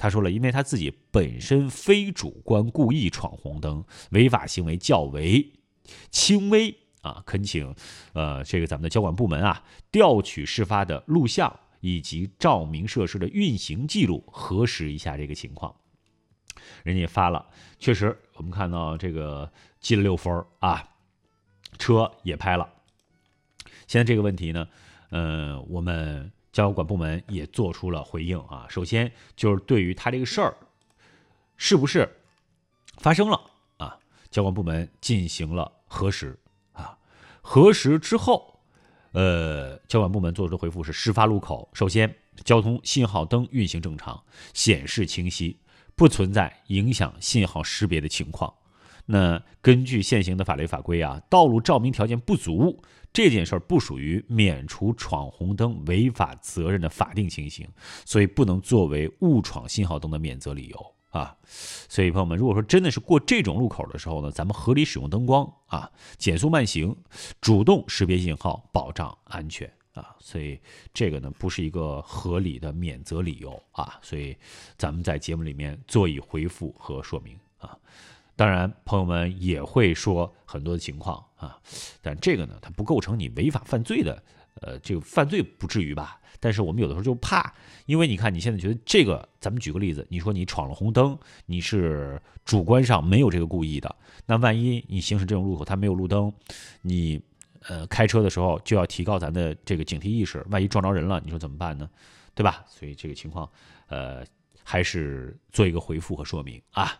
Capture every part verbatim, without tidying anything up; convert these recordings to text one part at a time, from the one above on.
他说了，因为他自己本身非主观故意闯红灯，违法行为较为轻微啊，恳请呃这个咱们的交管部门啊调取事发的录像以及照明设施的运行记录，核实一下这个情况。人家也发了，确实我们看到这个记了六分啊，车也拍了。现在这个问题呢，呃，我们交管部门也做出了回应啊。首先就是对于他这个事儿是不是发生了啊，交管部门进行了核实啊。核实之后，呃，交管部门做出的回复是：事发路口首先交通信号灯运行正常，显示清晰，不存在影响信号识别的情况。那根据现行的法律法规啊，道路照明条件不足这件事儿不属于免除闯红灯违法责任的法定情形，所以不能作为误闯信号灯的免责理由啊。所以朋友们，如果说真的是过这种路口的时候呢，咱们合理使用灯光啊，减速慢行，主动识别信号，保障安全啊。所以这个呢不是一个合理的免责理由啊。所以咱们在节目里面做以回复和说明啊。当然，朋友们也会说很多的情况啊，但这个呢，它不构成你违法犯罪的，呃，这个犯罪不至于吧？但是我们有的时候就怕，因为你看你现在觉得这个，咱们举个例子，你说你闯了红灯，你是主观上没有这个故意的，那万一你行驶这种路口它没有路灯，你呃开车的时候就要提高咱的这个警惕意识，万一撞着人了，你说怎么办呢？对吧？所以这个情况，呃，还是做一个回复和说明啊。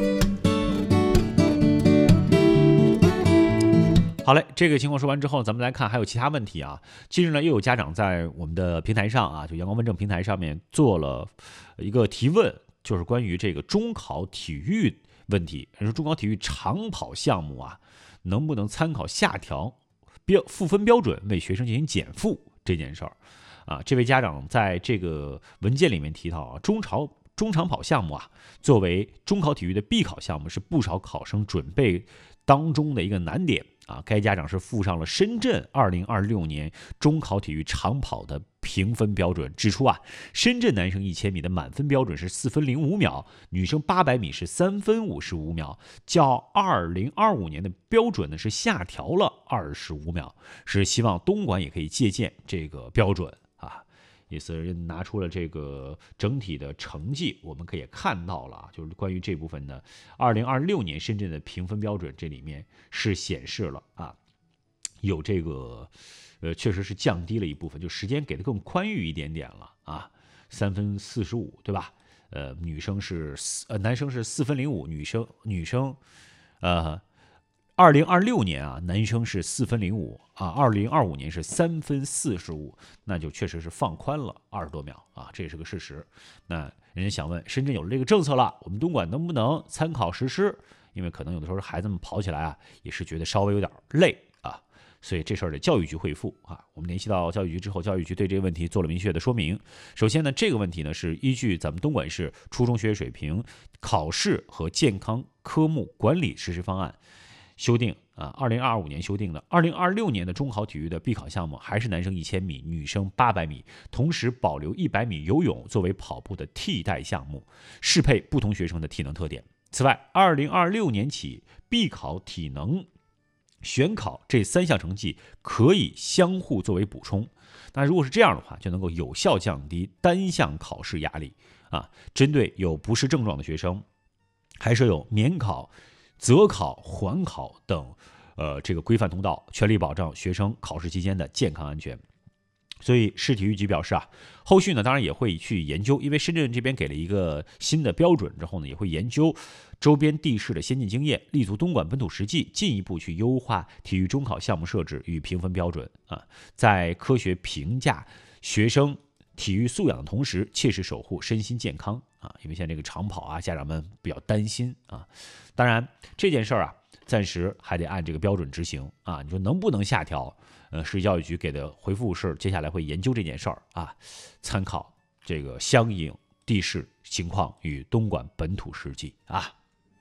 好嘞，这个情况说完之后，咱们来看还有其他问题啊。近日呢，又有家长在我们的平台上啊，就阳光问政平台上面做了一个提问，就是关于这个中考体育问题。说中考体育长跑项目啊，能不能参考下调标赋分标准，为学生进行减负这件事儿啊？这位家长在这个文件里面提到啊，中朝中长跑项目啊，作为中考体育的必考项目，是不少考生准备当中的一个难点。啊，该家长是附上了深圳二零二六年中考体育长跑的评分标准，指出啊，深圳男生一千米的满分标准是四分零五秒，女生八百米是三分五十五秒，较二零二五年的标准呢是下调了二十五秒，是希望东莞也可以借鉴这个标准啊。意思人拿出了这个整体的成绩，我们可以看到了，就是关于这部分的二零二六年深圳的评分标准，这里面是显示了啊，有这个呃，确实是降低了一部分，就时间给的更宽裕一点点了啊，三分四十五，对吧？呃，女生是呃，男生是四分零五，女生女生呃。二零二六年啊，男生是四分零五啊，二零二五年是三分四十五，那就确实是放宽了二十多秒啊，这也是个事实。那人家想问，深圳有了这个政策了，我们东莞能不能参考实施？因为可能有的时候孩子们跑起来啊，也是觉得稍微有点累啊，所以这事儿得教育局回复啊。我们联系到教育局之后，教育局对这个问题做了明确的说明。首先呢，这个问题呢是依据咱们东莞市初中学业水平考试和健康科目管理实施方案修订啊，二零二五年修订的。二零二六年的中考体育的必考项目还是男生一千米，女生八百米，同时保留一百米游泳作为跑步的替代项目，适配不同学生的体能特点。此外，二零二六年起，必考、体能、选考这三项成绩可以相互作为补充。那如果是这样的话，就能够有效降低单项考试压力啊。针对有不适症状的学生，还设有免考、择考、缓考等，呃，这个规范通道，全力保障学生考试期间的健康安全。所以市体育局表示啊，后续呢当然也会去研究，因为深圳这边给了一个新的标准之后呢，也会研究周边地市的先进经验，立足东莞本土实际，进一步去优化体育中考项目设置与评分标准啊，在科学评价学生体育素养的同时，切实守护身心健康啊！因为现在这个长跑啊，家长们比较担心啊。当然这件事儿啊，暂时还得按这个标准执行啊。你说能不能下调？呃，市教育局给的回复是，接下来会研究这件事儿啊，参考这个相应地市情况与东莞本土实际啊。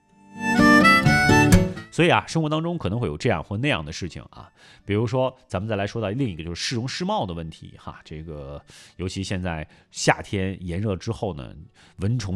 所以啊，生活当中可能会有这样或那样的事情啊，比如说咱们再来说到另一个就是市容市貌的问题哈，这个尤其现在夏天炎热之后呢，蚊虫